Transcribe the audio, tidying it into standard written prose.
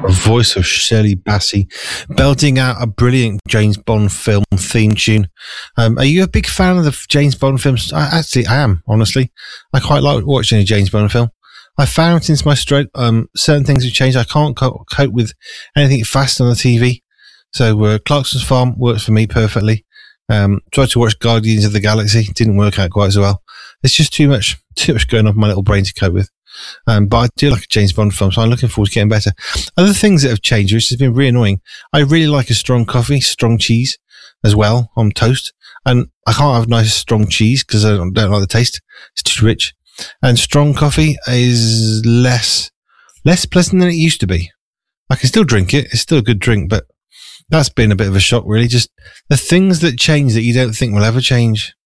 A voice of Shirley Bassey belting out a brilliant James Bond film theme tune. Are you a big fan of the James Bond films? I am, honestly. I quite like watching a James Bond film. I found since my stroke, certain things have changed. I can't cope with anything fast on the TV. So Clarkson's Farm works for me perfectly. Tried to watch Guardians of the Galaxy. Didn't work out quite so well. It's just too much going on for my little brain to cope with. But I do like a James Bond film, so I'm looking forward to getting better. Other things that have changed, which has been really annoying, I really like a strong coffee, strong cheese as well on toast. And I can't have nice strong cheese because I don't like the taste. It's too rich. And strong coffee is less pleasant than it used to be. I can still drink it. It's still a good drink, but that's been a bit of a shock, really. Just the things that change that you don't think will ever change.